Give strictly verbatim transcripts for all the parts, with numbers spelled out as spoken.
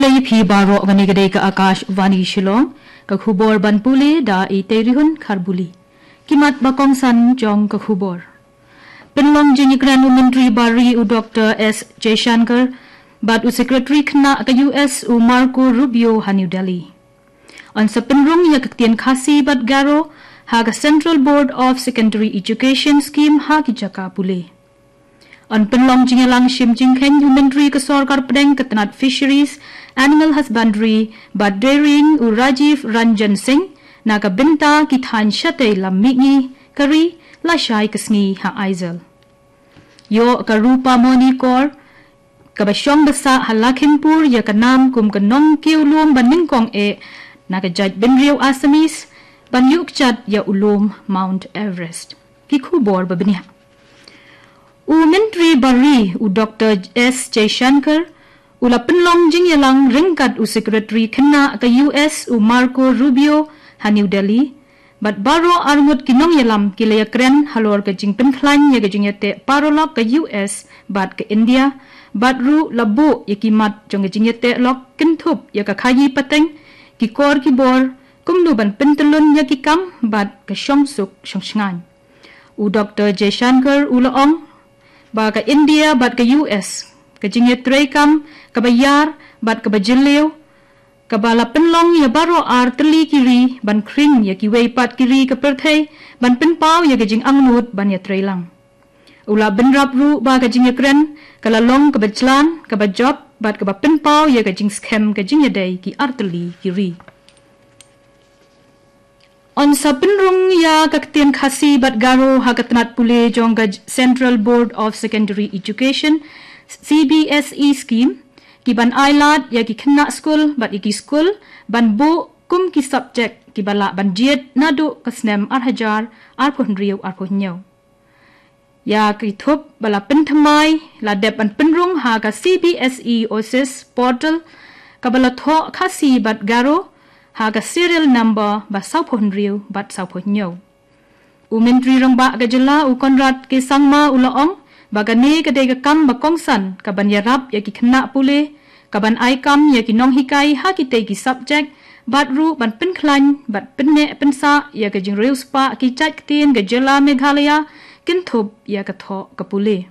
Lay phi baro gani gade ka Akash Vani Shillong ka khubor banpule da I terihun kharbuli kimat bakong san jong ka khubor penlong jini Grand Ministry Bari u Doctor S Jaishankar bat u Secretary khna ka U S u Marco Rubio ha New Delhi on sa penrung ya kaktian khasi bat garo ha ka Central Board of Secondary Education Scheme ha ki jaka pule on penlong jini lang shim jing khen Ministry ka sarkar pedeng katanat fisheries Animal Husbandry bat dairying u Rajiv Ranjan Singh na ka binta ki than shate lam mingi kari la shai kasngi ha aizel yo ka rupa moni kor ka basyong basa halakhimpur ya ka nam kum ka nong kiu lum baning kong e na ka jaj benriu asamis ban yuk chat ya ulum Mount Everest ki khubor babniha u Ministry Bari u Doctor S Jaishankar Ula penlong jing yalang ringkat u Secretary kena ke U S u Marco Rubio ha New Delhi bat baro arngut kinong yalam kilaya kren halor ke jing penklan ya ke jing yate parolok ke U S bat ke India bat ru labu ya kimat jong ke jing yate lok kintup ya ke khayi pateng ki kor ki bor kumnu ban pentelun ya ki kam bat ke syong suk syong shngan u Doctor Jaishankar ula ong ba ke India bat ke U S ke jing yate kam kabayar bat kabajileo kabala penlong ya baro ar teli kiri ban kring ya kiwei pat kiri ke perthai ban penpau ya gajing angnut ban ya trailang ula benrap ru ba gajing ya kren kala long kabajlan kabajop bat kaba penpau ya gajing scam gajing ya dai ki ar teli kiri on sa penrung ya kaktian khasi bat garo hagatnat pule jong gaj Central Board of Secondary Education C B S E scheme ki ban ailat ya ki kena school bat iki school ban bu kum ki subject ki bala ban jiet nadu kasnem ar hajar ar phun riu ar phun nyau ya ki thup bala penthamai la dep ban penrung ha ka C B S E O S I S portal ka bala tho khasi bat garo ha ka serial number ba sau phun riu bat sau phun nyau u Ministry rong ba ga jela u Konrad ki sangma ulaong bagani kadai ka kam bakong san kaban yarap ya ki khna pule kaban ai kam ya ki nong hikai ha ki te ki subject bat ru ban pen khlan bat penne pensa ya ka jing reus pa ki chat tin ga jela Meghalaya kin thup ya ka tho ka pule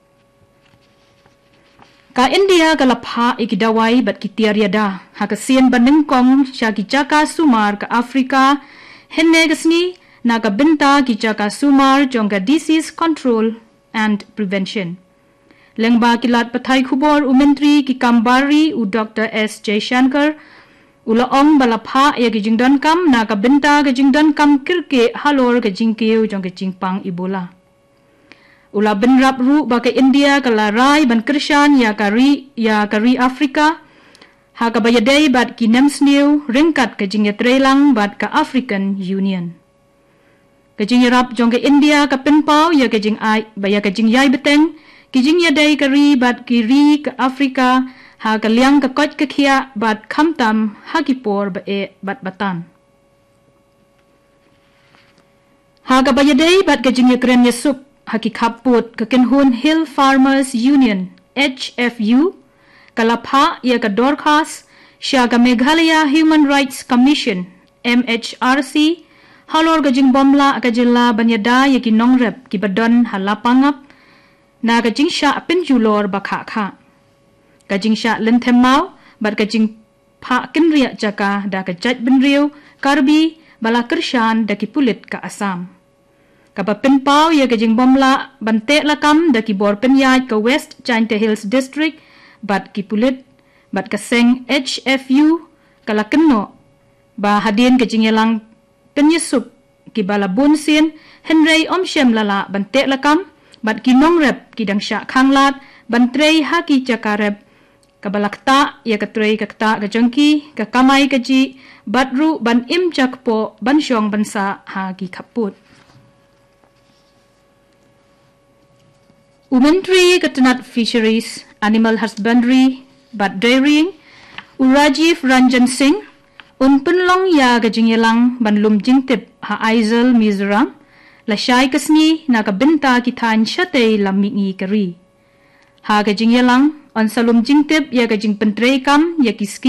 ka India ka lapha iki dawai bat ki tiar yada ha ka sien baning kong sha ki jaka sumar ka Afrika henne gasni na ka binta ki jaka sumar jong ka disease control and prevention. Lengba kilat pathai khubor u Ministry ki kambari u Doctor S Jaishankar ula ong balapha ya ki jingdon kam na ka binta ka jingdon kam kirke halor ka jingkeu jong ka jingpang Ebola. Ula benrap ru ba ka India ka larai ban krishan ya kari ya kari Afrika ha ka bayadai bat ki nemsneu ringkat ka jingyatrelang bat ka African Union. Kajing yarap jong ke India ka penpau ya kajing ai ba ya kajing yai beteng kijing ya dai kari bat kiri ke Afrika ha ka liang ka kot ka khia bat khamtam ha ki por ba e bat batan ha ka ba ya dai bat kajing ya kren ya sup ha ki khaput ka kenhun Hill Farmers Union H F U kalapha ya ka Dorcas sha ka Meghalaya Human Rights Commission M H R C halor gajing bomla ka jilla banyada ya ki nongrep ki badon halapangap na gajing sha penjulor bakha kha gajing sha lenthemau bat gajing pha kinria jaka da ka jaj benriu karbi bala krishan da ki pulit ka Assam ka ba penpau ya gajing bomla bante lakam da ki bor penyaj ka West Chinte Hills District bat ki pulit bat ka seng H F U kala kenno ba hadin gajing yalang penyusup ki bala bunsin Henry omshem lala bante lakam bat ki nongrep ki dangsha khanglat bantrei ha ki chakarep kabalakta ya katrei kakta ka jongki ka kamai ka ji batru ban im jakpo ban syong bansa ha ki khaput Ministry katanat fisheries animal husbandry bat dairying u Rajiv Ranjan Singh un penlong ya gajing yalang banlum jingtip ha Aizel Mizoram la shai kasni na ka binta ki than shate lammi ngi kari ha gajing yalang On salum jing tip ya ka jing pentrei kam ya ki